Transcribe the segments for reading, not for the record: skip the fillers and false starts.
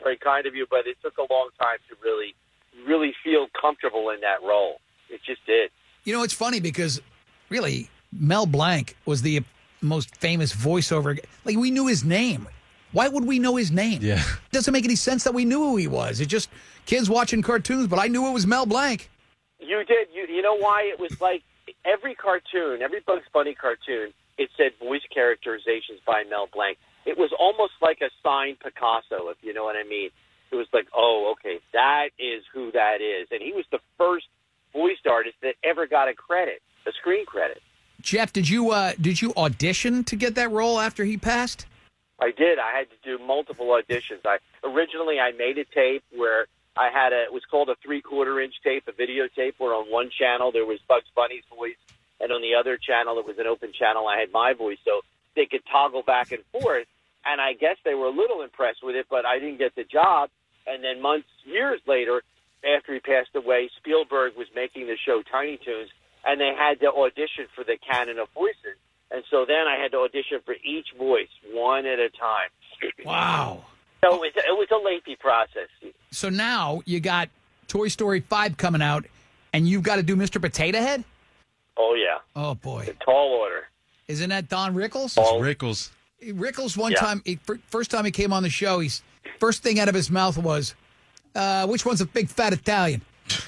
very kind of you, but it took a long time to really feel comfortable in that role. It just did. You know, it's funny because really Mel Blanc was the most famous voiceover. Like, we knew his name. Why would we know his name? Yeah. It doesn't make any sense that we knew who he was. It's just kids watching cartoons, but I knew it was Mel Blanc. You did. You know why? It was like every cartoon, every Bugs Bunny cartoon, it said voice characterizations by Mel Blanc. It was almost like a signed Picasso, if you know what I mean. It was like, oh, okay, that is who that is. And he was the first voice artist that ever got a screen credit. Jeff, did you audition to get that role after he passed? I did. I had to do multiple auditions. Originally I made a tape where I had it was called a 3/4-inch tape, a videotape, where on one channel there was Bugs Bunny's voice, and on the other channel, it was an open channel, I had my voice, so they could toggle back and forth. And I guess they were a little impressed with it, but I didn't get the job. And then years later, after he passed away, Spielberg was making the show Tiny Toons, and they had to audition for the canon of voices. And so then I had to audition for each voice, one at a time. Wow. So it was a lengthy process. So now you got Toy Story 5 coming out, and you've got to do Mr. Potato Head? Oh, yeah. Oh, boy. A tall order. Isn't that Don Rickles? It's Rickles. Rickles, time, first time he came on the show, first thing out of his mouth was, which one's a big fat Italian?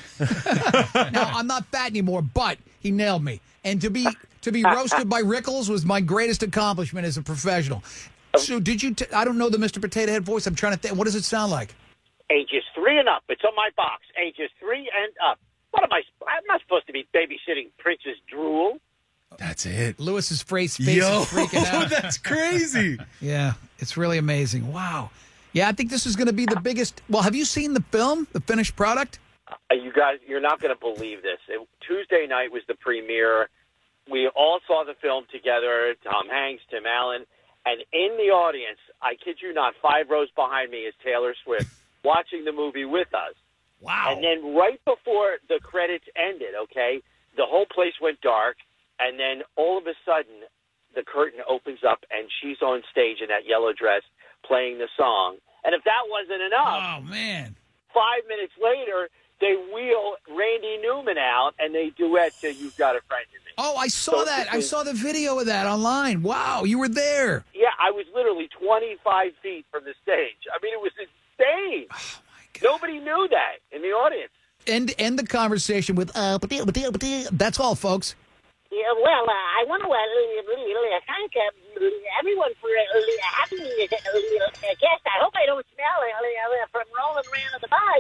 Now, I'm not fat anymore, but he nailed me. And to be roasted by Rickles was my greatest accomplishment as a professional. So did you, I don't know the Mr. Potato Head voice. I'm trying to think. What does it sound like? Ages 3 and up. It's on my box. Ages 3 and up. What am I'm not supposed to be babysitting Princess Drool. That's it. Lewis's face is freaking out. That's crazy. Yeah, it's really amazing. Wow. Yeah, I think this is going to be the biggest. Well, have you seen the film, the finished product? You guys, you're not going to believe this. Tuesday night was the premiere. We all saw the film together, Tom Hanks, Tim Allen, and in the audience, I kid you not, 5 rows behind me is Taylor Swift watching the movie with us. Wow. And then right before the credits ended, okay, the whole place went dark, and then all of a sudden the curtain opens up and she's on stage in that yellow dress playing the song. And if that wasn't enough, oh man, 5 minutes later, they wheel Randy Newman out and they duet to You've Got a Friend in Me. Oh, I saw that. I saw the video of that online. Wow, you were there. Yeah, I was literally 25 feet from the stage. I mean, it was insane. Oh, my God. Nobody knew that in the audience. End the conversation with, that's all, folks. Yeah, well, I want to thank everyone for having me as a guest. I hope I don't smell from rolling around in the mud.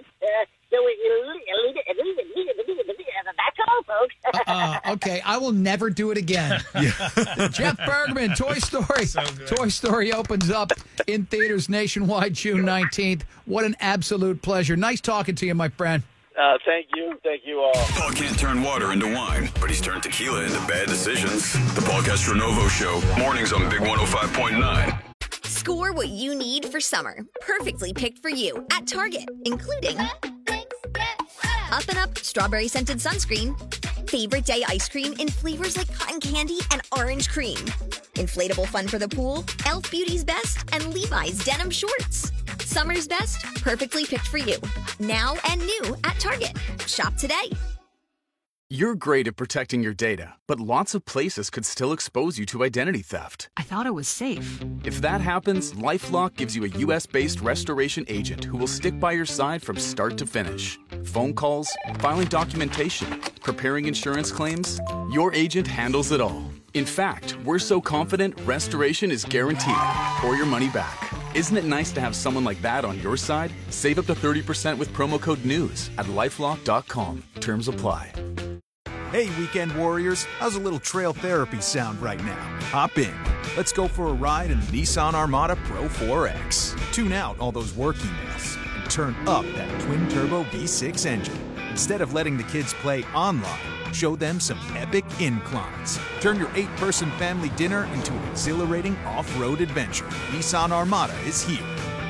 That's all, folks. Okay, I will never do it again. Jeff Bergman, Toy Story. So Toy Story opens up in theaters nationwide June 19th. What an absolute pleasure. Nice talking to you, my friend. Thank you. Thank you all. Paul can't turn water into wine, but he's turned tequila into bad decisions. The Paul Castronovo Show, mornings on Big 105.9. Score what you need for summer. Perfectly picked for you at Target, including Up and Up strawberry scented sunscreen, favorite day ice cream in flavors like cotton candy and orange cream, inflatable fun for the pool, Elf Beauty's Best, and Levi's denim shorts. Summer's best, perfectly picked for you. Now and new at Target. Shop today. You're great at protecting your data, but lots of places could still expose you to identity theft. I thought it was safe. If that happens, LifeLock gives you a U.S.-based restoration agent who will stick by your side from start to finish. Phone calls, filing documentation, preparing insurance claims, your agent handles it all. In fact, we're so confident restoration is guaranteed or your money back. Isn't it nice to have someone like that on your side? Save up to 30% with promo code NEWS at LifeLock.com. Terms apply. Hey, weekend warriors, how's a little trail therapy sound right now? Hop in. Let's go for a ride in the Nissan Armada Pro 4X. Tune out all those work emails and turn up that twin-turbo V6 engine. Instead of letting the kids play online, show them some epic inclines. Turn your 8-person family dinner into an exhilarating off-road adventure. Nissan Armada is here.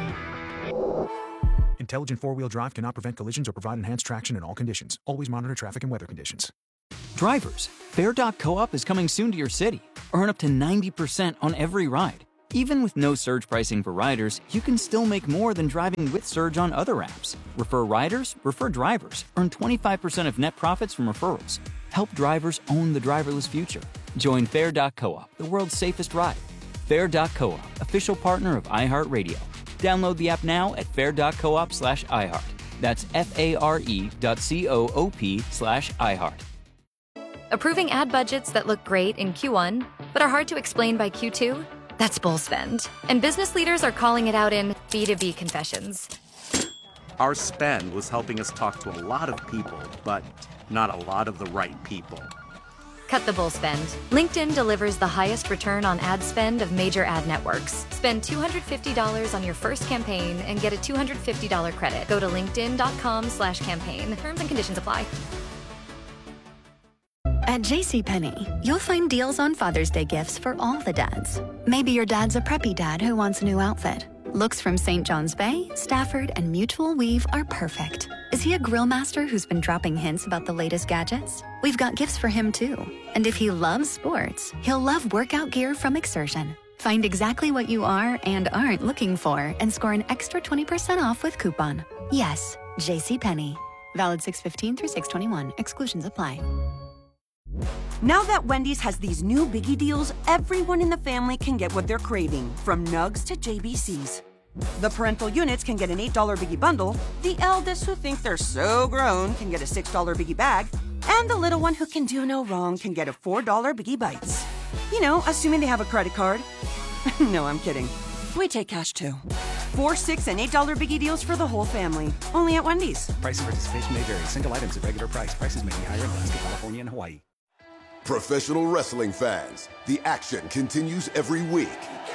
Intelligent four-wheel drive cannot prevent collisions or provide enhanced traction in all conditions. Always monitor traffic and weather conditions. Drivers, Fair.coop is coming soon to your city. Earn up to 90% on every ride. Even with no surge pricing for riders, you can still make more than driving with Surge on other apps. Refer riders, refer drivers. Earn 25% of net profits from referrals. Help drivers own the driverless future. Join Fair.coop, the world's safest ride. Fair.coop, official partner of iHeartRadio. Download the app now at fair.coop/iHeart. That's FARE.coop/iHeart. Approving ad budgets that look great in Q1, but are hard to explain by Q2? That's bull spend. And business leaders are calling it out in B2B confessions. Our spend was helping us talk to a lot of people, but not a lot of the right people. Cut the bull spend. LinkedIn delivers the highest return on ad spend of major ad networks. Spend $250 on your first campaign and get a $250 credit. Go to linkedin.com/campaign. Terms and conditions apply. At JCPenney, you'll find deals on Father's Day gifts for all the dads. Maybe your dad's a preppy dad who wants a new outfit. Looks from St. John's Bay, Stafford, and Mutual Weave are perfect. Is he a grill master who's been dropping hints about the latest gadgets? We've got gifts for him too. And if he loves sports, he'll love workout gear from Exertion. Find exactly what you are and aren't looking for and score an extra 20% off with coupon. Yes, JCPenney. Valid 6/15 through 6/21. Exclusions apply. Now that Wendy's has these new biggie deals, everyone in the family can get what they're craving, from nugs to JBCs. The parental units can get an $8 biggie bundle, the eldest who think they're so grown can get a $6 biggie bag, and the little one who can do no wrong can get a $4 biggie bites. You know, assuming they have a credit card. No, I'm kidding. We take cash too. 4, 6, and $8 biggie deals for the whole family. Only at Wendy's. Price and participation may vary. Single items at regular price. Prices may be higher in Alaska, California, and Hawaii. Professional wrestling fans, the action continues every week.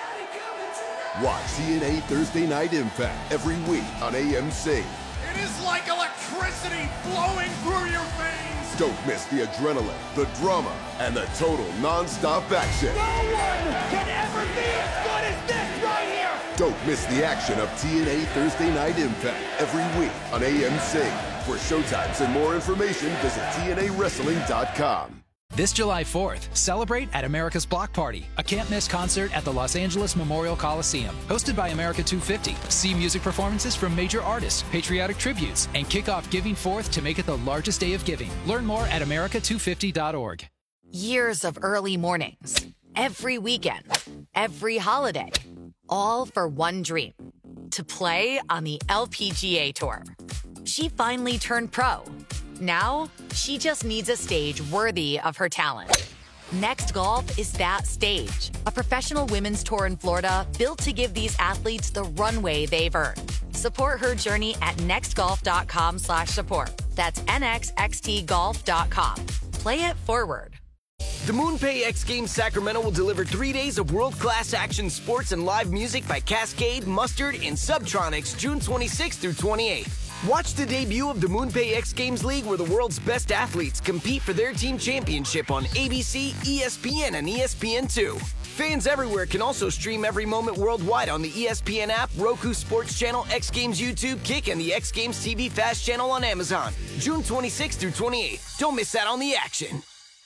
Watch TNA Thursday Night Impact every week on AMC. It is like electricity flowing through your veins. Don't miss the adrenaline, the drama, and the total non-stop action. No one can ever be as good as this right here. Don't miss the action of TNA Thursday Night Impact every week on AMC. For showtimes and more information, visit TNAWrestling.com. This July 4th, celebrate at America's Block Party, a can't-miss concert at the Los Angeles Memorial Coliseum. Hosted by America 250, see music performances from major artists, patriotic tributes, and kick off Giving Forth to make it the largest day of giving. Learn more at america250.org. Years of early mornings, every weekend, every holiday, all for one dream, to play on the LPGA Tour. She finally turned pro. Now, she just needs a stage worthy of her talent. Next Golf is that stage. A professional women's tour in Florida built to give these athletes the runway they've earned. Support her journey at nextgolf.com/support. That's nxxtgolf.com. Play it forward. The MoonPay X Games Sacramento will deliver 3 days of world-class action sports and live music by Cascade, Mustard, and Subtronics June 26th through 28th. Watch the debut of the MoonPay X Games League, where the world's best athletes compete for their team championship on ABC, ESPN, and ESPN2. Fans everywhere can also stream every moment worldwide on the ESPN app, Roku Sports Channel, X Games YouTube, Kick, and the X Games TV Fast Channel on Amazon. June 26th through 28th. Don't miss out on the action.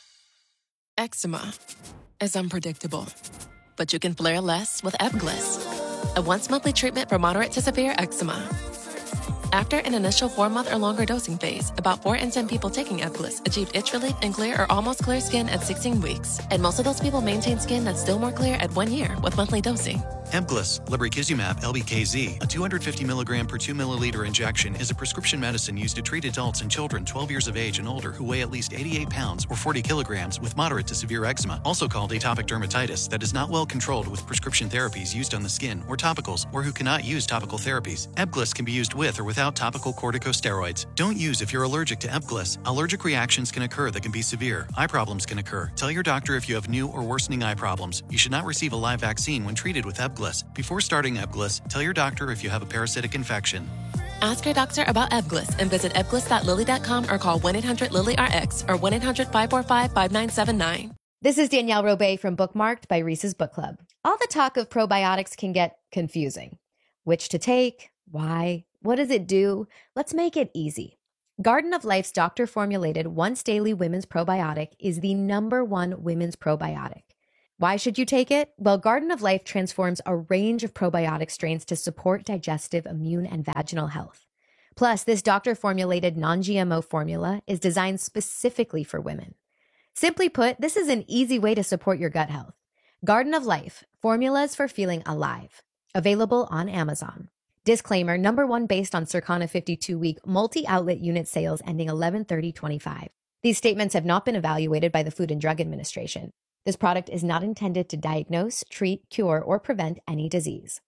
Eczema is unpredictable, but you can flare less with Ebglyss, a once-monthly treatment for moderate to severe eczema. After an initial 4-month or longer dosing phase, about 4 in 10 people taking Ebglyss achieved itch relief and clear or almost clear skin at 16 weeks. And most of those people maintain skin that's still more clear at 1 year with monthly dosing. Ebglyss, lebrikizumab LBKZ, a 250 milligram per 2 milliliter injection, is a prescription medicine used to treat adults and children 12 years of age and older who weigh at least 88 pounds or 40 kilograms with moderate to severe eczema, also called atopic dermatitis, that is not well controlled with prescription therapies used on the skin or topicals, or who cannot use topical therapies. Ebglyss can be used with or without topical corticosteroids. Don't use if you're allergic to Ebglyss. Allergic reactions can occur that can be severe. Eye problems can occur. Tell your doctor if you have new or worsening eye problems. You should not receive a live vaccine when treated with Ebglyss. Before starting Ebglyss, tell your doctor if you have a parasitic infection. Ask your doctor about Ebglyss and visit ebglyss.lilly.com or call 1-800-LILY-RX or 1-800-545-5979. This is Danielle Robay from Bookmarked by Reese's Book Club. All the talk of probiotics can get confusing. Which to take? Why? What does it do? Let's make it easy. Garden of Life's doctor-formulated once-daily women's probiotic is the #1 women's probiotic. Why should you take it? Well, Garden of Life transforms a range of probiotic strains to support digestive, immune, and vaginal health. Plus, this doctor-formulated non-GMO formula is designed specifically for women. Simply put, this is an easy way to support your gut health. Garden of Life, formulas for feeling alive. Available on Amazon. Disclaimer, number one based on Circana 52-week multi-outlet unit sales ending 11/30/25. These statements have not been evaluated by the Food and Drug Administration. This product is not intended to diagnose, treat, cure, or prevent any disease.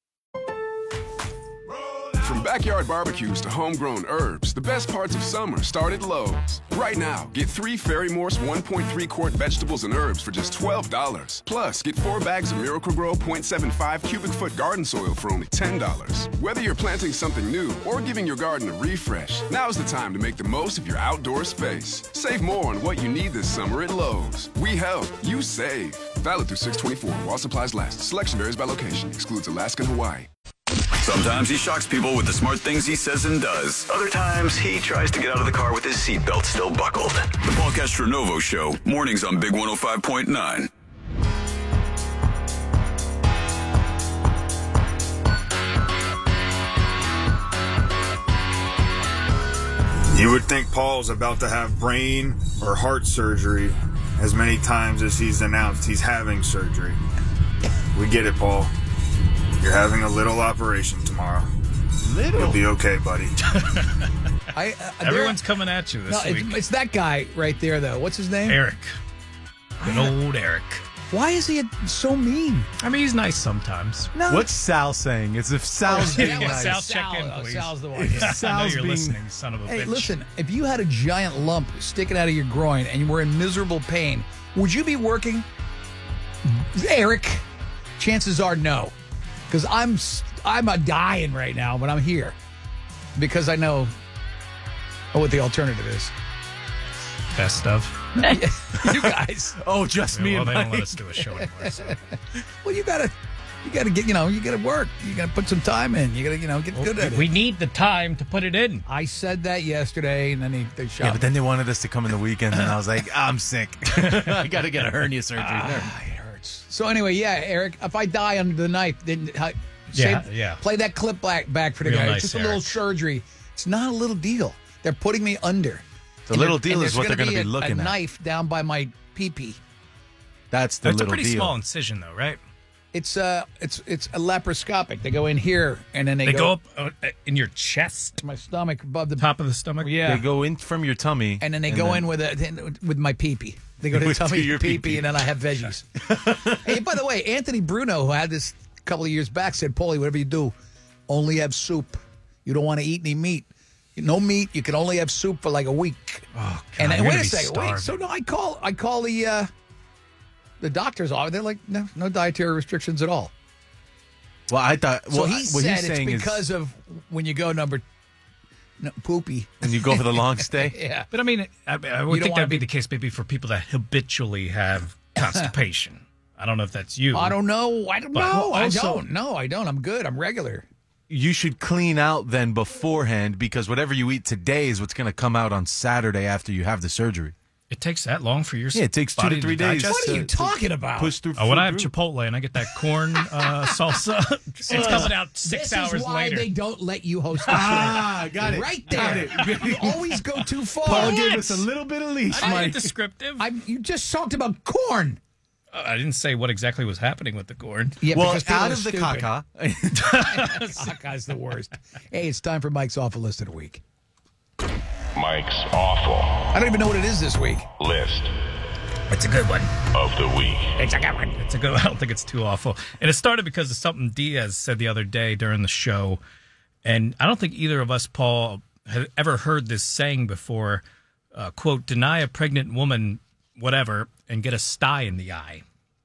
From backyard barbecues to homegrown herbs, the best parts of summer start at Lowe's. Right now, get 3 Fairy Morse 1.3-quart vegetables and herbs for just $12. Plus, get 4 bags of Miracle-Gro 0.75 cubic foot garden soil for only $10. Whether you're planting something new or giving your garden a refresh, now's the time to make the most of your outdoor space. Save more on what you need this summer at Lowe's. We help, you save. Valid through 6/24 while supplies last. Selection varies by location. Excludes Alaska and Hawaii. Sometimes he shocks people with the smart things he says and does. Other times, he tries to get out of the car with his seatbelt still buckled. The Paul Castronovo Show, mornings on Big 105.9. You would think Paul's about to have brain or heart surgery as many times as he's announced he's having surgery. We get it, Paul. You're having a little operation tomorrow. Little? You'll be okay, buddy. Everyone's coming at you this week. It's that guy right there, though. What's his name? Eric. Good old Eric. Why is he so mean? I mean, he's nice sometimes. No. What's Sal saying? It's if Sal's being nice. Sal, check in, please. Sal's the one. I know Sal's you're being... listening, son of a bitch. Hey, listen, if you had a giant lump sticking out of your groin and you were in miserable pain, would you be working? Eric, chances are no. Because I'm a dying right now, but I'm here. Because I know what the alternative is. Best of. You guys. Oh, just me well, and they Mike. don't let us do a show anymore. So. Well, you gotta get, you gotta work. You gotta put some time in. You gotta, get good at it. We need the time to put it in. I said that yesterday, and then they shot Yeah, but me. then they wanted us to come in the weekend, and I was like, I'm sick. I got to get a hernia surgery. It hurts. So anyway, yeah, Eric, if I die under the knife, then play that clip back for the Real guy. nice, It's just a little Eric. surgery. It's not a little deal. They're putting me under. The little deal is what they're going to be looking a at. knife down by my pee-pee. That's the It's a little pretty deal. small incision, though, right? It's a laparoscopic. They go in here and then They go up in your chest, my stomach, above the top of the stomach. Yeah, They go in from your tummy. and then they go in with my pee-pee. They go to the To tummy, your pee-pee, pee-pee. and then I have veggies. Hey, by the way, Anthony Bruno, who had this a couple of years back, said, Paulie, whatever you do, only have soup. You don't want to eat any meat. No meat. You can only have soup for like a week. Oh, God, and then, you're wait gonna a be second. starving. Wait. So no, I call the doctor's office. They're like, no dietary restrictions at all. Well, I thought. So Well, he what said he's it's saying because of when you go poopy. And you go for the long stay? Yeah. But I mean, I You would don't think wanna that'd be be- the case maybe for people that habitually have constipation. I don't know if that's you. I don't know. I don't But- know. Well, I also- don't. No, I don't. I'm good. I'm regular. You should clean out then beforehand because whatever you eat today is what's going to come out on Saturday after you have the surgery. It takes that long for your Yeah, it takes 2 body to 3 days. digest? What are you talking about? Push through. Oh, when I have through. Chipotle and I get that corn salsa, it's coming out 6 hours This is why later. they don't let you host the show. Got it. Right Got there. it. You always go too far. Paul gave us a little bit of leash, I didn't Mike. get descriptive. You just talked about corn. I didn't say what exactly was happening with the corn. Yeah, Well, because people out are of the stupid. caca. Caca's the worst. Hey, it's time for Mike's Awful List of the Week. Mike's Awful I don't even know what it is this week. List It's a good one. of the Week. It's a good one. It's a good one. I don't think it's too awful. And it started because of something Diaz said the other day during the show. And I don't think either of us, Paul, had ever heard this saying before. Quote, deny a pregnant woman whatever and get a sty in the eye.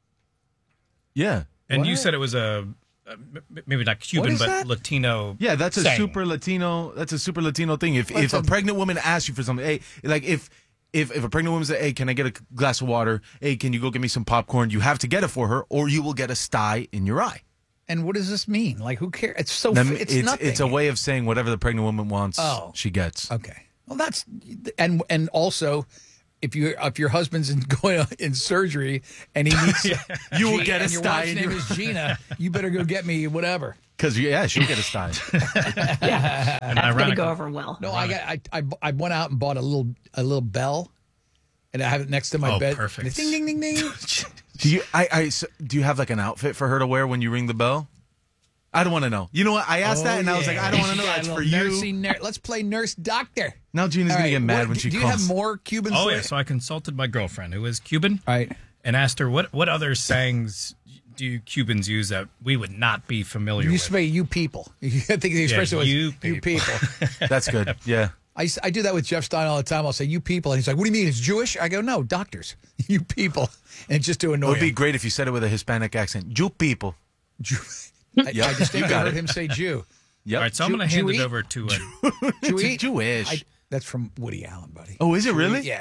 Yeah. And you said it was maybe not Cuban, is but that? Latino. Yeah, that's a saying. super Latino. That's a super Latino thing. If a pregnant woman asks you for something, hey, like if a pregnant woman says, hey, can I get a glass of water? Hey, can you go get me some popcorn? You have to get it for her, or you will get a sty in your eye. And what does this mean? Like, who cares? It's so. It's nothing. It's a way of saying whatever the pregnant woman wants, she gets. Okay. Well, that's and also, if your husband's going in surgery and he needs you will get a and your sty. wife's name is Gina, you better go get me whatever. Because she'll get a sty. That's going to go over well. No, I went out and bought a little bell, and I have it next to my bed. Perfect. Ding ding ding ding. Do you have like an outfit for her to wear when you ring the bell? I don't want to know. You know what? I asked that, and I was like, I don't want to know. That's for you. Let's play nurse doctor. Now Gina's going to get mad when she comes. calls. Do you have more Cuban? Oh, yeah. So I consulted my girlfriend, who is Cuban, right, and asked her what other sayings do Cubans use that we would not be familiar You with. say "you people." I think the expression was "you people." That's good. Yeah. I do that with Jeff Stein all the time. I'll say "you people," and he's like, "What do you mean? It's Jewish?" I go, "No, doctors, you people," and just to annoy It would be him. great if you said it with a Hispanic accent. You people. I distinctly heard him say Jew. Yep. All right, so I'm going to hand it over to Jewy? Jewish. That's from Woody Allen, buddy. Oh, is it really? Yeah.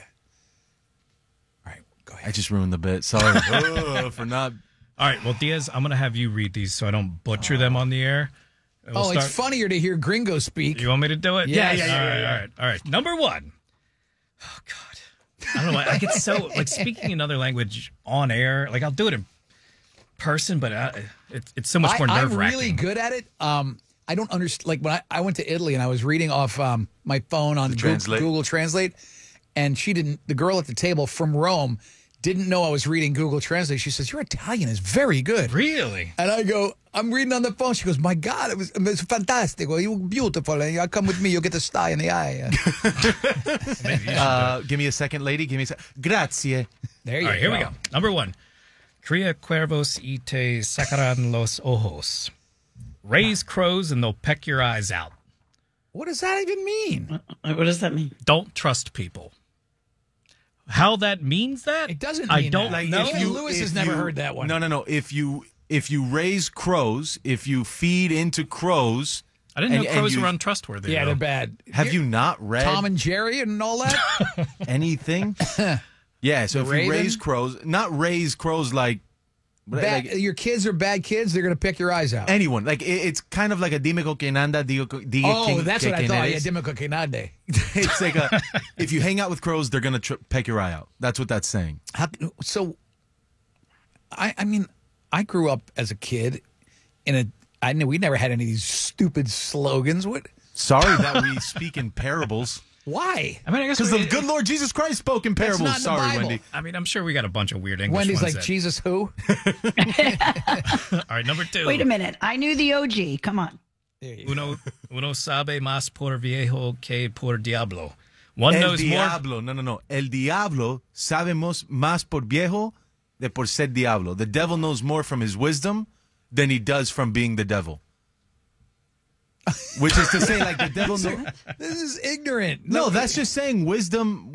I just ruined the bit. Sorry for not. All right, well, Diaz, I'm going to have you read these so I don't butcher them on the air. It's funnier to hear gringo speak. You want me to do it? Yeah. All right. Number one. Oh, God. I don't know. I get so, speaking another language on air, I'll do it in person, but it's so much more nerve-wracking. I'm really good at it. I don't understand. When I went to Italy and I was reading off my phone on Google Translate, and the girl at the table from Rome didn't know I was reading Google Translate. She says, "Your Italian is very good." Really? And I go, "I'm reading on the phone." She goes, "My God, it was fantastic. Well, you were beautiful. And you come with me, you'll get the sty in the eye." Give me a second, lady. Give me a second. Grazie. There you All go. right, here we go. Number one. Cría cuervos y te sacarán los ojos. Raise crows and they'll peck your eyes out. What does that even mean? What does that mean? Don't trust people. How that means that? It doesn't mean I don't that. know. Lewis has never heard that one. No. If you raise crows, if you feed into crows, I didn't know crows were untrustworthy. Yeah, though. they're bad. Have you not read Tom and Jerry and all that? anything? Yeah. So if you raise crows, not raise crows like your kids are bad kids, they're going to pick your eyes out. anyone. It's kind of like a dime con quien anda, diga That's what I thought. Yeah, dime con quien ande. It's like if you hang out with crows, they're going to peck your eye out. That's what that's saying. I mean, I grew up as a kid I knew we never had any of these stupid slogans. What? Sorry that we speak in parables. Why? I mean, I guess because the good Lord Jesus Christ spoke in parables. not in the Sorry, Bible. Wendy. I mean, I'm sure we got a bunch of weird English Wendy's ones like, Jesus who? All right, number two. Wait a minute. I knew the OG. Come on. Uno sabe más por viejo que por diablo. One knows Diablo. No. El diablo sabemos más por viejo de por ser diablo. The devil knows more from his wisdom than he does from being the devil. Which is to say, the devil knows. This is ignorant. No, that's just saying wisdom,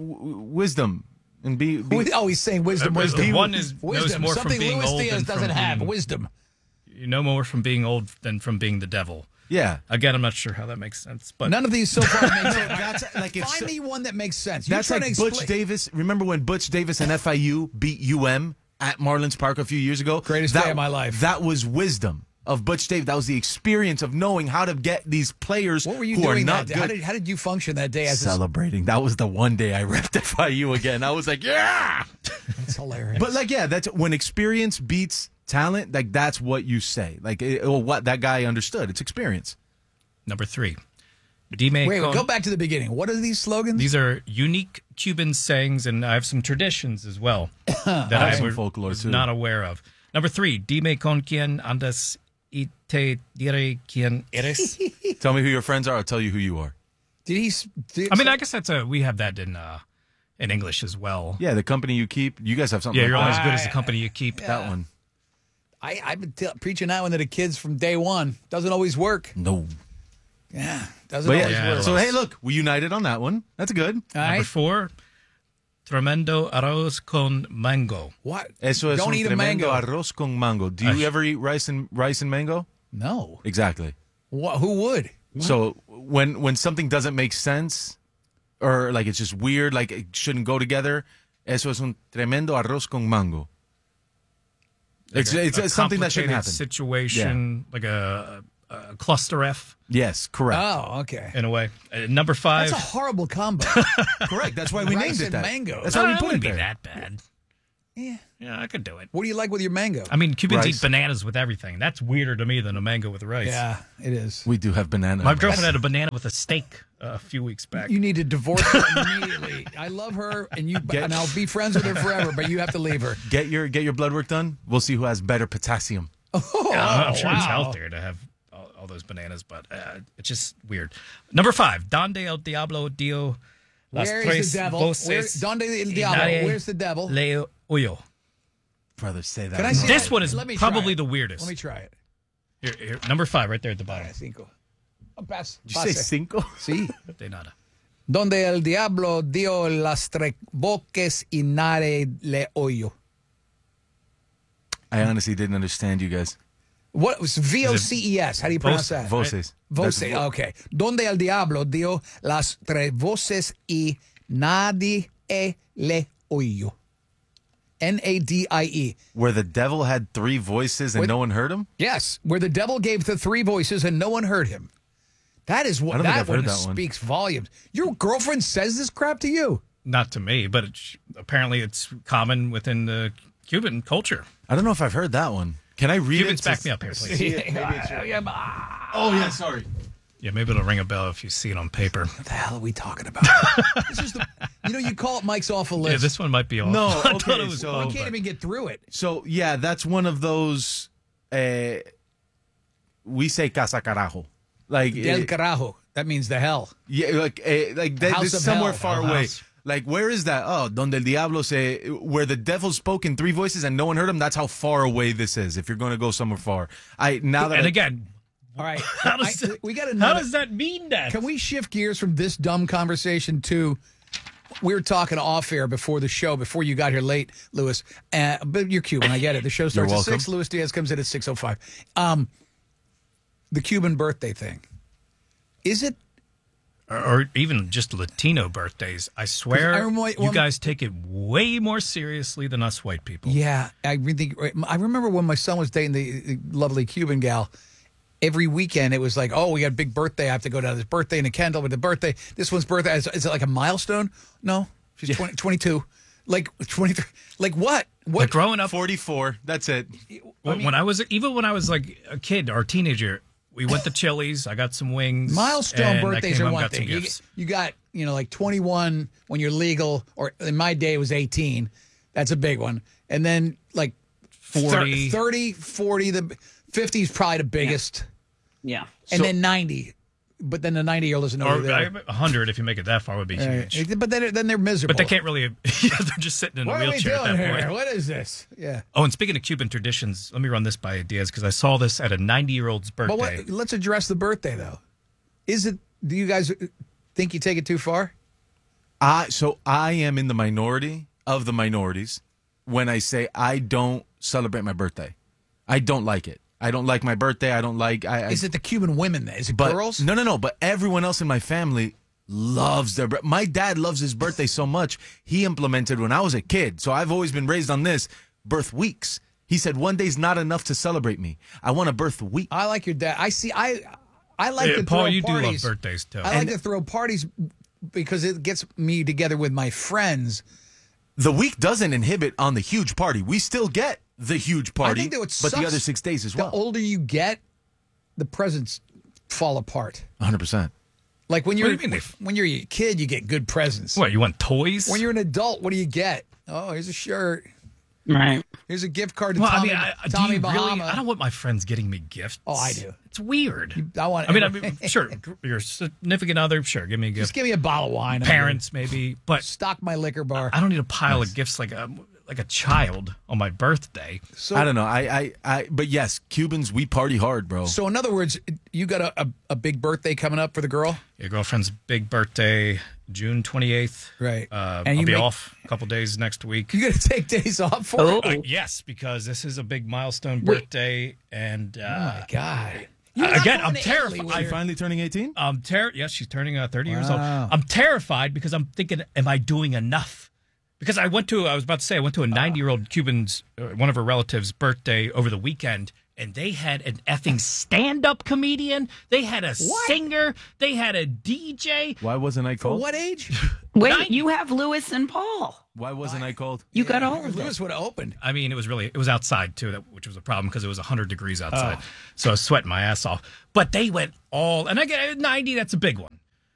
and be. He's saying wisdom. One knows more Something from being Luis old Diaz than doesn't from have. being, Wisdom. You know more from being old than from being the devil. Yeah. Again, I'm not sure how that makes sense, but None of these so far make sense. That's Find me one that makes sense. That's like Butch Davis. Remember when Butch Davis and FIU beat UM at Marlins Park a few years ago? Greatest day of my life. That was wisdom of Butch Davis. That was the experience of knowing how to get these players What were you who doing are not that day? good. How did you function that day? Celebrating. That was the one day I repped FIU again. I was like, yeah! That's hilarious. But that's when experience beats talent. That's what you say. What that guy understood. It's experience. Number three. Go back to the beginning. What are these slogans? These are unique Cuban sayings, and I have some traditions as well that I was not aware of. Number three. Dime con quien andas y te diré quién eres. Tell me who your friends are. I'll tell you who you are. I guess we have that in English as well. Yeah, the company you keep. You guys have something. Yeah, you're like only that. as good as the company you keep. Yeah. That one. I've been preaching that one to the kids from day one. Doesn't always work. No. Yeah, doesn't always work. So hey, look, we united on that one. That's good. All Number right. four. Tremendo arroz con mango. What? Eso es Don't un eat a tremendo mango. arroz con mango. Do you ever eat rice and mango? No. Exactly. Who would? So when something doesn't make sense, or it's just weird, it shouldn't go together, eso es un tremendo arroz con mango. It's something that shouldn't happen. Situation, like a cluster F. Yes, correct. Oh, okay. In a way. Number 5. That's a horrible combo. Correct. That's why we Rice named it and that. mango. That's how we It put it wouldn't be there. that bad. Yeah. Yeah, I could do it. What do you like with your mango? I mean, Cubans Rice. eat bananas with everything. That's weirder to me than a mango with rice. Yeah, it is. We do have banana. My girlfriend had a banana with a steak a few weeks back. You need to divorce her immediately. I love her, and and I'll be friends with her forever, but you have to leave her. Get your blood work done. We'll see who has better potassium. Yeah, I'm sure it's wow. healthier to have all those bananas, but it's just weird. Number 5, Donde el Diablo dio las Where tres is the devil? voces. Donde el y Diablo? nadie Where's the devil? le oyó. Brother, say that. Can I see This that? one is Let me try probably it. the weirdest. Let me try it. Here, number 5, right there at the bottom. Cinco. Did you say cinco? Sí. De nada. Donde el diablo dio las tres voces y nadie le oyó. I honestly didn't understand you guys. What was VOCES? How do you pronounce that? Voces. Voces. That's Okay. Donde el diablo dio las tres voces y nadie le oyó. NADIE. Where the devil had 3 voices and no one heard him? Yes, where the devil gave the 3 voices and no one heard him. That is I what don't think that I've one heard that one. speaks volumes. Your girlfriend says this crap to you. Not to me, but apparently it's common within the Cuban culture. I don't know if I've heard that one. Can I read Cubans, it? back me up here, please. Oh, yeah, sorry. Yeah, maybe it'll ring a bell if you see it on paper. What the hell are we talking about? This is you call it Mike's awful list. Yeah, this one might be off. No, I thought okay, it was so- I off, can't but- even get through it. So, yeah, that's one of those. We say casa carajo. Like, Del carajo. That means the hell. yeah, like that, House this of somewhere hell. far Hell away. house. Like, where is that? Oh, donde el diablo se, where the devil spoke in 3 voices and no one heard him. That's how far away this is. If you're going to go somewhere far, And again, All right. how does we got how does that mean that? Can we shift gears from this dumb conversation to we were talking off air before the show, before you got here late, Louis. But you're Cuban, I get it. The show starts at welcome. 6. Louis Diaz comes in at 6:05. The Cuban birthday thing. Is it? Or even just Latino birthdays. I swear, I remember- you guys take it way more seriously than us white people. Yeah, I remember when my son was dating the lovely Cuban gal. Every weekend, it was like, oh, we got a big birthday. I have to go to this birthday and a Kendall with the birthday. This one's birthday. Is it like a milestone? No, she's 22. Like 23. Like what? What? Like growing up, 44. That's it. when I was like a kid or a teenager, we went to Chili's. I got some wings. Milestone and I birthdays came are home, one got some thing. gifts. You got, like 21 when you're legal, or in my day it was 18. That's a big one. And then like 40. 30, 40, the 50 is probably the biggest. Yeah. And then 90. But then the 90-year-old doesn't know Or you're there. 100 if you make it that far would be huge. But then they're miserable. But they can't really. They're just sitting in What a are we wheelchair at doing that here? point. What is this? Yeah. Oh, and speaking of Cuban traditions, let me run this by Diaz because I saw this at a 90-year-old's birthday. But let's address the birthday, though. Do you guys think you take it too far? So I am in the minority of the minorities when I say I don't celebrate my birthday. I don't like it. I don't like my birthday. I don't like. Is it the Cuban women then? Is it but, girls? No. But everyone else in my family loves their. My dad loves his birthday so much. He implemented when I was a kid. So I've always been raised on this birth weeks. He said one day's not enough to celebrate me. I want a birth week. I like your dad. I like to Paul, throw you parties. do love birthdays too. I like to throw parties because it gets me together with my friends. The week doesn't inhibit on the huge party. We still get the huge party, I think that what but sucks, the other 6 days as well. The older you get, the presents fall apart. 100%. Like when you're What do you mean when you're a kid, you get good presents. What, you want toys? When you're an adult, what do you get? Oh, here's a shirt. Right. Here's a gift card to Well, Tommy, do Tommy you Bahama. really? I don't want my friends getting me gifts. Oh, I do. It's weird. I mean, sure, your significant other, sure, give me a gift. Just give me a bottle of wine. Parents, maybe, but stock my liquor bar. I don't need a pile of gifts like a child on my birthday. So I don't know. But yes, Cubans, we party hard, bro. So in other words, you got a big birthday coming up for the girl? Your girlfriend's big birthday, June 28th. Right. And And I'll you be make- off a couple days next week. You got to take days off for it? Yes, because this is a big milestone birthday, and Oh my God. again, I'm terrified. Are you finally turning 18? Yes, she's turning 30 years old. Wow. I'm terrified because I'm thinking, am I doing enough? Because I went to a 90-year-old Cuban's, one of her relatives' birthday over the weekend, and they had an effing stand-up comedian. They had a singer. They had a DJ. Why wasn't I called? For what age? Wait, you have Lewis and Paul. Why wasn't I called? You got all of Lewis it. would have opened. I mean, it was outside too, which was a problem because it was 100 degrees outside. So I was sweating my ass off. But they went all, and I get 90. That's a big one.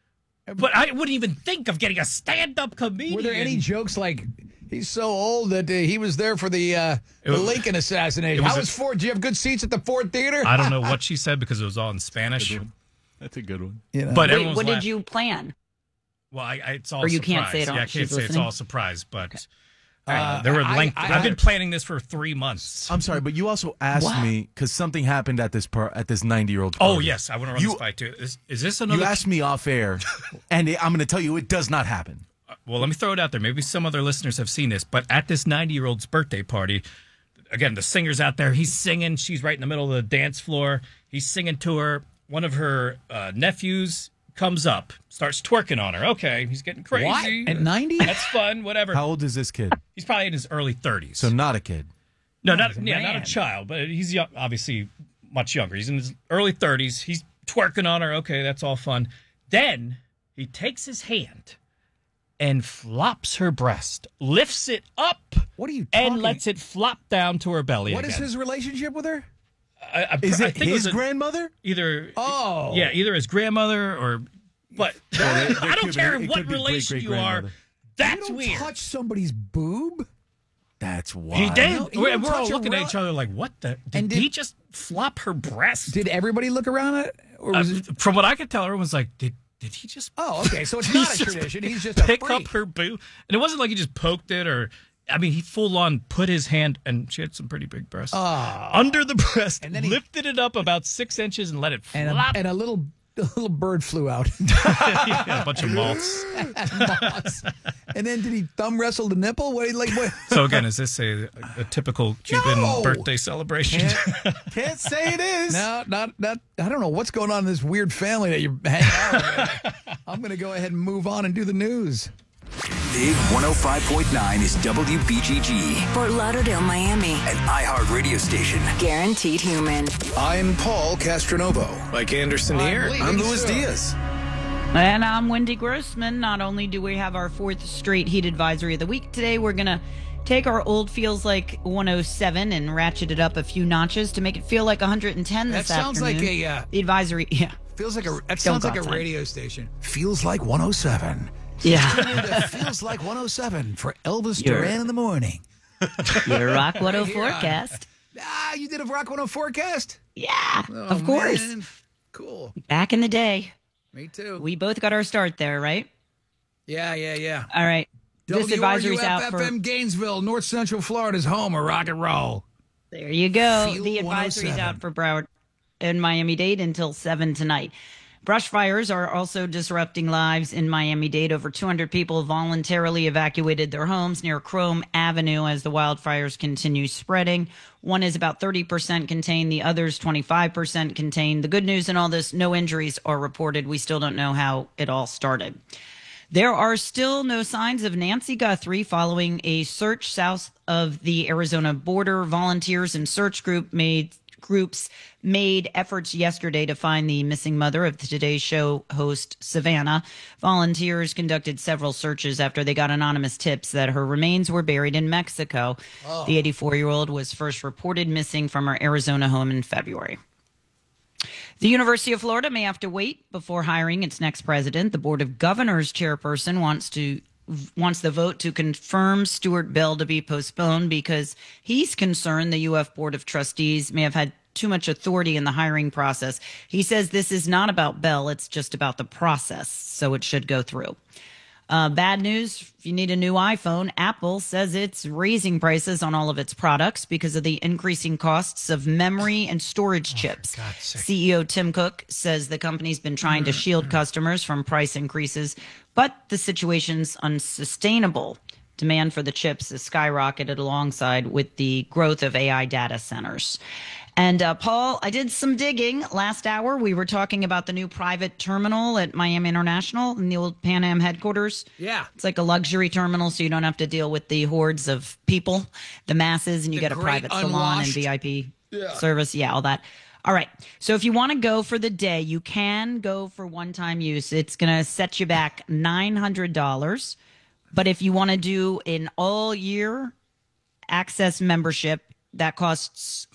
But I wouldn't even think of getting a stand-up comedian. Were there any jokes like, he's so old that he was there for the Lincoln assassination? How was Ford? Do you have good seats at the Ford Theater? I don't know what she said because it was all in Spanish. That's a good one. You know? But Wait, what did you plan? Well, it's all Or you surprise. can't say it on- Yeah, I she's can't say it's listening? all surprise, but Okay. All right. there were length. I've been planning this for 3 months. I'm sorry, but you also asked me because something happened at this 90-year-old. Oh yes, I want to run this by too. Is this another? You asked me off air, and I'm going to tell you it does not happen. Well, let me throw it out there. Maybe some other listeners have seen this, but at this 90-year-old's birthday party, again, the singer's out there. He's singing. She's right in the middle of the dance floor. He's singing to her. One of her nephews comes up, starts twerking on her. Okay, he's getting crazy. What? At 90? That's fun, whatever. How old is this kid? He's probably in his early 30s. So not a kid. No, he's a not a man. child, but he's young, obviously much younger. He's in his early 30s. He's twerking on her. Okay, that's all fun. Then he takes his hand and flops her breast, lifts it up, What are you and talking? lets it flop down to her belly What again. is his relationship with her? Is I it think his was grandmother? Either Oh. yeah, either his grandmother or but I don't could be- care it what could be relation you are. great-great-grandmother. That's You don't weird. touch somebody's boob? That's why. He did. No, you We're don't all touch a looking at rel- each other like, what the? Did he just flop her breast? Did everybody look around it? Or was it? From what I could tell, everyone's like, did he just? Oh, okay. So it's He's not a just tradition. He's just a pick freak. up her boob, and it wasn't like he just poked it or. I mean, he full on put his hand, and she had some pretty big breasts, under the breast, and then lifted it up about 6 inches and let it flop. And a little bird flew out. Yeah, a bunch of malts. Moths. And then did he thumb wrestle the nipple? What? So again, is this a typical Cuban No! birthday celebration? Can't say it is. No, not. I don't know what's going on in this weird family that you're hanging out with. I'm going to go ahead and move on and do the news. Big 105.9 is WBGG. Fort Lauderdale, Miami. An iHeart radio station. Guaranteed human. I'm Paul Castronovo. Mike Anderson here. I'm Luis Diaz. And I'm Wendy Grossman. Not only do we have our fourth straight heat advisory of the week today, we're going to take our old feels like 107 and ratchet it up a few notches to make it feel like 110 this That sounds like afternoon. a the advisory. Yeah. Feels like a. That Don't sounds go like a outside. radio station. Feels like 107. Yeah. That feels like 107 for Elvis You're- Duran in the morning. Your Rock 104 Right here on- forecast. You did a Rock 104 forecast? Yeah, Oh, of course. man. Cool. Back in the day. Me too. We both got our start there, right? Yeah. All right. This advisory's out for. WRUF-FM Gainesville, North Central Florida's home of rock and roll. There you go. Feel The advisory's 107. out for Broward and Miami-Dade until 7 tonight. Brush fires are also disrupting lives in Miami-Dade. Over 200 people voluntarily evacuated their homes near Chrome Avenue as the wildfires continue spreading. One is about 30% contained. The other's 25% contained. The good news in all this, no injuries are reported. We still don't know how it all started. There are still no signs of Nancy Guthrie following a search south of the Arizona border. Volunteers and search groups made efforts yesterday to find the missing mother of the Today Show host, Savannah. Volunteers conducted several searches after they got anonymous tips that her remains were buried in Mexico. Oh. The 84-year-old was first reported missing from her Arizona home in February. The University of Florida may have to wait before hiring its next president. The Board of Governors chairperson wants the vote to confirm Stuart Bell to be postponed because he's concerned the UF Board of Trustees may have had too much authority in the hiring process. He says this is not about Bell, it's just about the process, so it should go through. Bad news, if you need a new iPhone, Apple says it's raising prices on all of its products because of the increasing costs of memory and storage chips. CEO Tim Cook says the company's been trying to shield customers from price increases, but the situation's unsustainable. Demand for the chips has skyrocketed alongside with the growth of AI data centers. And Paul, I did some digging last hour. We were talking about the new private terminal at Miami International in the old Pan Am headquarters. Yeah. It's like a luxury terminal, so you don't have to deal with the hordes of people, the masses, and you The get a great private salon and unwashed. VIP. service. Yeah, all that. All right. So if you want to go for the day, you can go for one-time use. It's going to set you back $900. But if you want to do an all-year access membership, that costs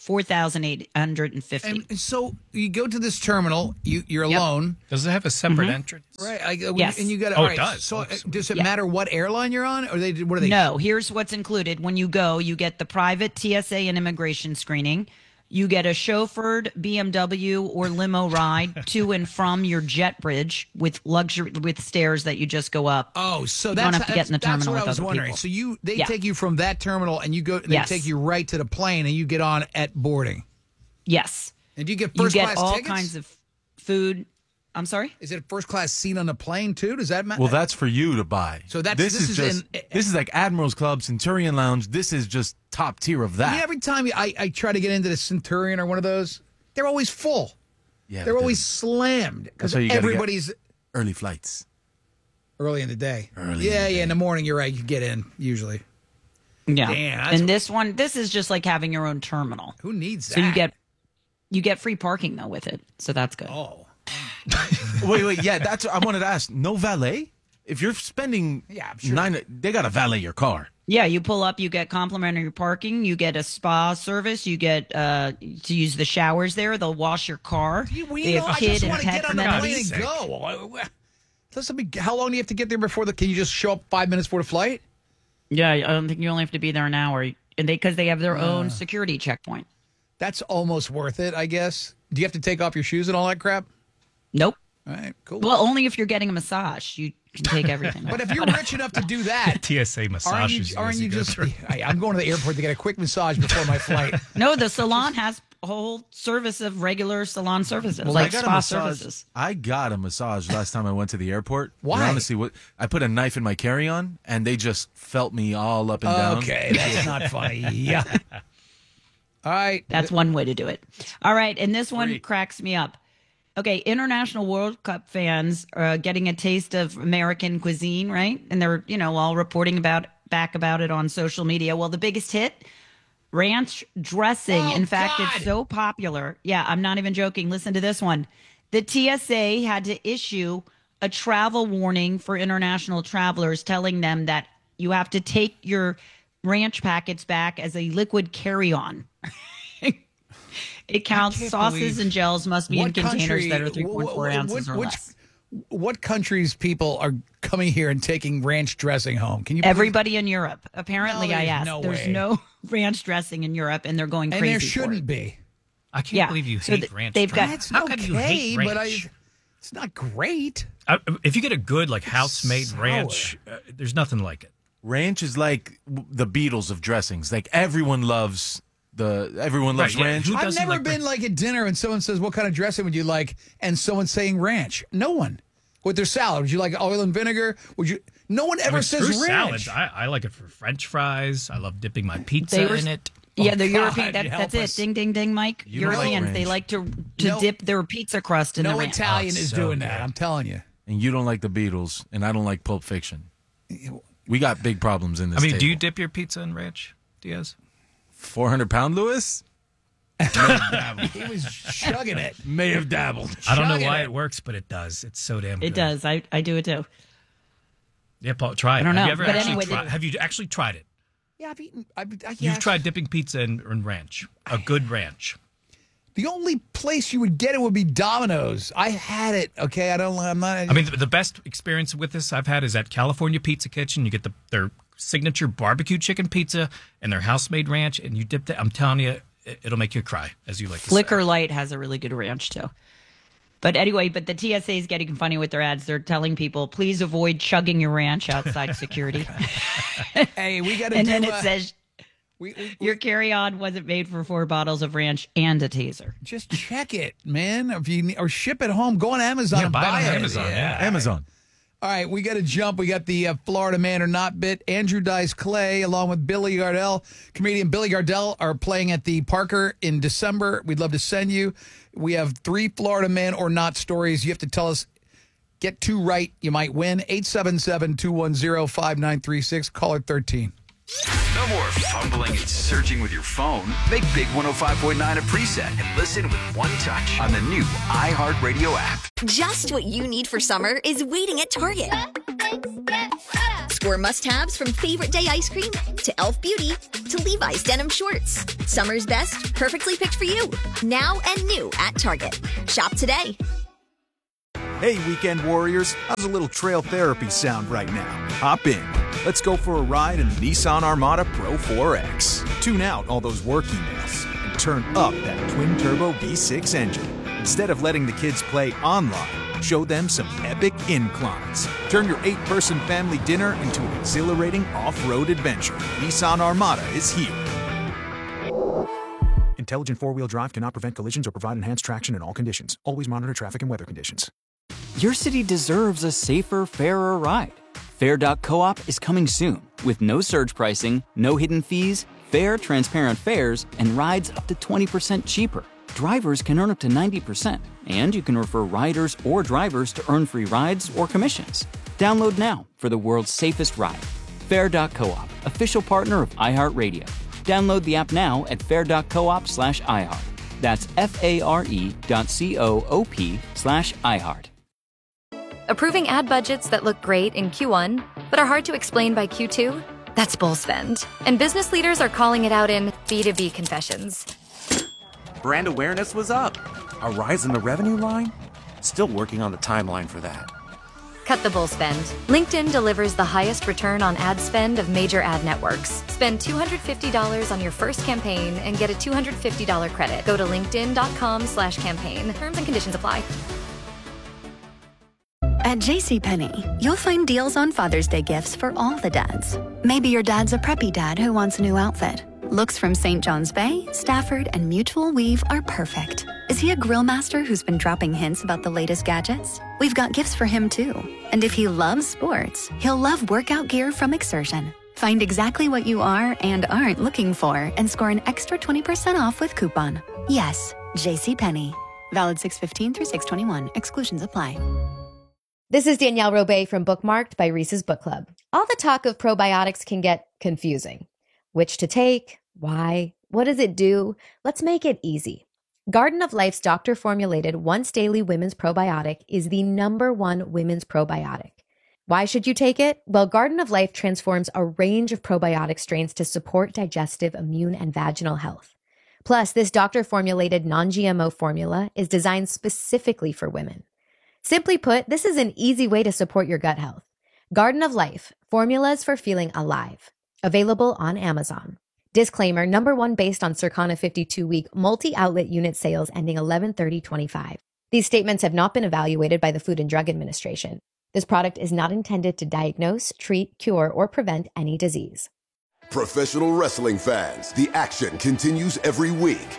$4,850. And so you go to this terminal. You're alone. Does it have a separate entrance? Right. Yes. And you got. Oh, it does. So does it matter what airline you're on, or what are they? No. Here's what's included. When you go, you get the private TSA and immigration screening. You get a chauffeured BMW or limo ride to and from your jet bridge with stairs that you just go up. Oh, so you that's don't have to get in the terminal what I with was other wondering. people. So they take you from that terminal and you go. They Yes. take you right to the plane and you get on at boarding. Yes. And do you get first class all tickets? kinds of food. I'm sorry? Is it a first class seat on the plane too? Does that matter? Well, that's for you to buy. So that's this is just this is like Admiral's Club, Centurion Lounge. This is just top tier of that. I mean, every time I try to get into the Centurion or one of those, they're always full. Yeah, they're always slammed because That's why you gotta everybody's get early flights. early in the day. Yeah, in the morning. You're right. You get in usually. Yeah. Damn, And this is just like having your own terminal. Who needs that? So you get free parking though with it. So that's good. Oh. wait. Yeah, that's what I wanted to ask. No valet? If you're spending I'm sure. they got to valet your car. Yeah, you pull up, you get complimentary parking, you get a spa service, you get to use the showers there. They'll wash your car. They have I kid just and want to pet get on the amenities. plane and go. Listen, how long do you have to get there before can you just show up 5 minutes before the flight? Yeah, I don't think you only have to be there an hour, and because they have their own security checkpoint. That's almost worth it, I guess. Do you have to take off your shoes and all that crap? Nope. All right, cool. Well, only if you're getting a massage. You can take everything off. But if you're rich enough to do that, TSA massages. aren't you just? I'm going to the airport to get a quick massage before my flight. No, the salon has a whole service of regular salon services, Well, like I got spa a massage. services. I got a massage last time I went to the airport. Why? And honestly, I put a knife in my carry-on, and they just felt me all up and down. Okay, that's not funny. Yeah. All right. That's one way to do it. All right, and this one cracks me up. Okay, International World Cup fans are getting a taste of American cuisine, right? And they're, all reporting back about it on social media. Well, the biggest hit, ranch dressing. Oh, in fact, God. it's so popular. Yeah, I'm not even joking. Listen to this one. The TSA had to issue a travel warning for international travelers telling them that you have to take your ranch packets back as a liquid carry-on. It counts sauces and gels must be in containers that are 3.4 ounces or less. What countries' people are coming here and taking ranch dressing home? Can you? Everybody in Europe. Apparently, No, I there's asked. no There's way. no ranch dressing in Europe, and they're going And crazy. there for shouldn't it. be. I can't believe you hate ranch. They've got. That's How can you hate okay, but ranch? it's not great. If you get a good house-made ranch, there's nothing like it. Ranch is like the Beatles of dressings. Like everyone loves Right, yeah. ranch. Who I've doesn't never like been like at dinner and someone says, "What kind of dressing would you like?" and someone's saying ranch. No one. With their salad, would you like oil and vinegar? Would you? No one ever says screw ranch. salads. I like it for French fries. I love dipping my pizza in it. Yeah, the Oh, European. God, That's help it. us. Ding, ding, ding, Mike. You don't like Europeans, they ranch. like to No. dip their pizza crust in the No ranch. Italian Oh, is so doing good. that. I'm telling you. And you don't like the Beatles, and I don't like Pulp Fiction. We got big problems in this. I mean, do you table. dip your pizza in ranch, Diaz? 400-pound Lewis? He was chugging it. May have dabbled. I don't know Chugging why it. it works, but it does. It's so damn good. It does. I do it too. Yeah, Paul, try it. I don't know, Have you ever but actually anyway, tried? Have you actually tried it? Yeah, I've eaten. You've tried dipping pizza in ranch, a good ranch. The only place you would get it would be Domino's. I had it. Okay, I'm not. I mean, the best experience with this I've had is at California Pizza Kitchen. You get their signature barbecue chicken pizza and their house-made ranch, and you dip that. I'm telling you, it'll make you cry, as you like to say. Flicker Light has a really good ranch too. But anyway, the TSA is getting funny with their ads. They're telling people, please avoid chugging your ranch outside security. Hey, we got to. And then it says, your carry-on wasn't made for 4 bottles of ranch and a taser. Just check it, man. If you or ship it home, go on Amazon and buy it buy on it. Amazon, yeah. Amazon. All right, we got to jump. We got the Florida Man or Not bit. Andrew Dice Clay, along with Billy Gardell. Comedian Billy Gardell are playing at the Parker in December. We'd love to send you. We have 3 Florida Man or Not stories. You have to tell us. Get 2 right, you might win. 877-210-5936, caller 13. No more fumbling and searching with your phone. Make Big 105.9 a preset and listen with one touch on the new iHeartRadio app. Just what you need for summer is waiting at Target. Score must-haves from Favorite Day ice cream to Elf Beauty to Levi's denim shorts. Summer's best, perfectly picked for you. Now and new at Target. Shop today. Hey, weekend warriors. How's a little trail therapy sound right now? Hop in. Let's go for a ride in the Nissan Armada Pro 4X. Tune out all those work emails and turn up that twin-turbo V6 engine. Instead of letting the kids play online, show them some epic inclines. Turn your 8-person family dinner into an exhilarating off-road adventure. Nissan Armada is here. Intelligent four-wheel drive cannot prevent collisions or provide enhanced traction in all conditions. Always monitor traffic and weather conditions. Your city deserves a safer, fairer ride. Fair.coop is coming soon with no surge pricing, no hidden fees, fair, transparent fares, and rides up to 20% cheaper. Drivers can earn up to 90%, and you can refer riders or drivers to earn free rides or commissions. Download now for the world's safest ride. Fair.coop, official partner of iHeartRadio. Download the app now at fair.coop/iHeart. That's FARE.coop/iHeart. Approving ad budgets that look great in Q1, but are hard to explain by Q2? That's bull spend. And business leaders are calling it out in B2B confessions. Brand awareness was up. A rise in the revenue line? Still working on the timeline for that. Cut the bull spend. LinkedIn delivers the highest return on ad spend of major ad networks. Spend $250 on your first campaign and get a $250 credit. Go to linkedin.com/campaign. Terms and conditions apply. At JCPenney, you'll find deals on Father's Day gifts for all the dads. Maybe your dad's a preppy dad who wants a new outfit. Looks from St. John's Bay, Stafford, and Mutual Weave are perfect. Is he a grill master who's been dropping hints about the latest gadgets? We've got gifts for him too. And if he loves sports, he'll love workout gear from Exertion. Find exactly what you are and aren't looking for and score an extra 20% off with coupon. Yes, JCPenney. Valid 6/15 through 6/21. Exclusions apply. This is Danielle Robay from Bookmarked by Reese's Book Club. All the talk of probiotics can get confusing. Which to take? Why? What does it do? Let's make it easy. Garden of Life's doctor-formulated once-daily women's probiotic is the #1 women's probiotic. Why should you take it? Well, Garden of Life transforms a range of probiotic strains to support digestive, immune, and vaginal health. Plus, this doctor-formulated non-GMO formula is designed specifically for women. Simply put, this is an easy way to support your gut health. Garden of Life, formulas for feeling alive. Available on Amazon. Disclaimer, #1 based on Circana 52-week multi-outlet unit sales ending 11/30/25. These statements have not been evaluated by the Food and Drug Administration. This product is not intended to diagnose, treat, cure, or prevent any disease. Professional wrestling fans, the action continues every week.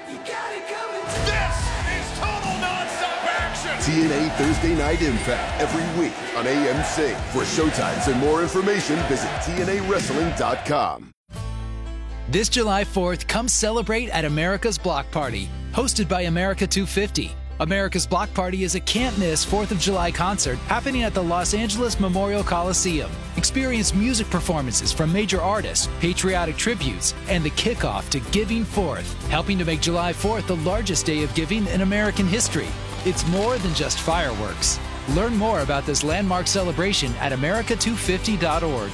TNA Thursday Night Impact every week on AMC. For showtimes and more information, visit TNAWrestling.com. This July 4th, come celebrate at America's Block Party, hosted by America 250. America's Block Party is a can't-miss 4th of July concert happening at the Los Angeles Memorial Coliseum. Experience music performances from major artists, patriotic tributes, and the kickoff to Giving Forth, helping to make July 4th the largest day of giving in American history. It's more than just fireworks. Learn more about this landmark celebration at america250.org.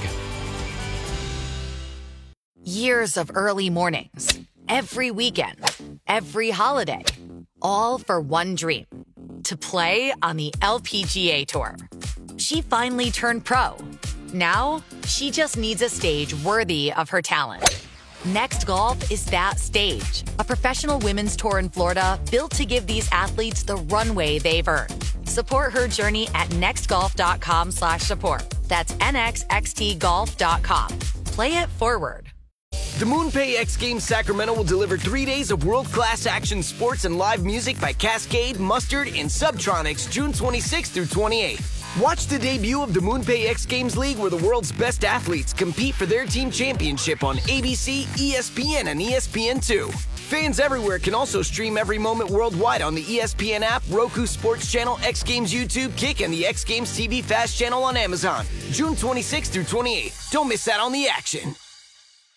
Years of early mornings, every weekend, every holiday, all for one dream, to play on the LPGA Tour. She finally turned pro. Now, she just needs a stage worthy of her talent. Next Golf is that stage, a professional women's tour in Florida built to give these athletes the runway they've earned. Support her journey at nextgolf.com/support. That's nxxtgolf.com. Play it forward. The MoonPay X Games Sacramento will deliver 3 days of world-class action sports and live music by Cascade, Mustard, and Subtronics June 26th through 28th. Watch the debut of the MoonPay X Games League, where the world's best athletes compete for their team championship on ABC, ESPN, and ESPN2. Fans everywhere can also stream every moment worldwide on the ESPN app, Roku Sports Channel, X Games YouTube, Kick, and the X Games TV Fast channel on Amazon. June 26th through 28th. Don't miss out on the action.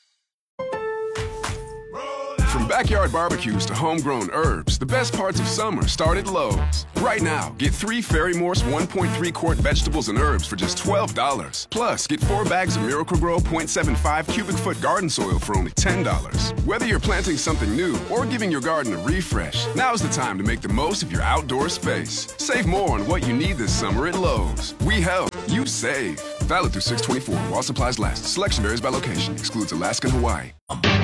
backyard barbecues to homegrown herbs, the best parts of summer start at Lowe's. Right now, get 3 Fairy Morse 1.3 quart vegetables and herbs for just $12. Plus, get 4 bags of Miracle-Gro 0.75 cubic foot garden soil for only $10. Whether you're planting something new or giving your garden a refresh, now's the time to make the most of your outdoor space. Save more on what you need this summer at Lowe's. We help, you save. Valid through 6/24 while supplies last. Selection varies by location. Excludes Alaska and Hawaii.